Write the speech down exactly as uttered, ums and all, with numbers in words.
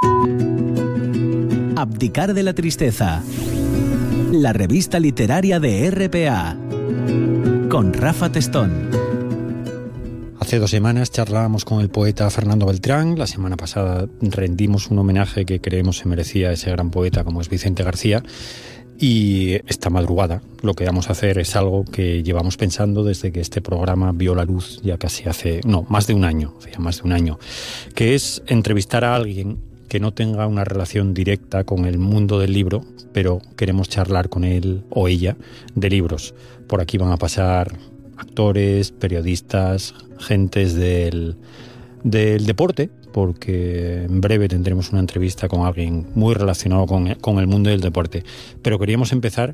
Abdicar de la tristeza. La revista literaria de R P A. Con Rafa Testón. Hace dos semanas charlábamos con el poeta Fernando Beltrán. La semana pasada rendimos un homenaje que creemos se merecía a ese gran poeta como es Vicente García. Y esta madrugada lo que vamos a hacer es algo que llevamos pensando desde que este programa vio la luz ya casi hace, no, más de un año, hacía más de un año, que es entrevistar a alguien que no tenga una relación directa con el mundo del libro, pero queremos charlar con él o ella de libros. Por aquí van a pasar actores, periodistas, gentes del, del deporte, porque en breve tendremos una entrevista con alguien muy relacionado con, con el mundo del deporte. Pero queríamos empezar